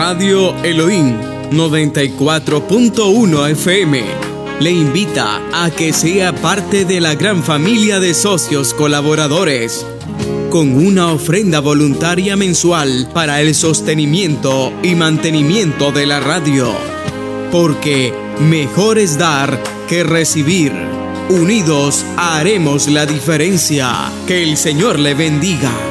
Radio Elohim 94.1 FM le invita a que sea parte de la gran familia de socios colaboradores con una ofrenda voluntaria mensual para el sostenimiento y mantenimiento de la radio. Porque mejor es dar que recibir. Unidos haremos la diferencia. Que el Señor le bendiga.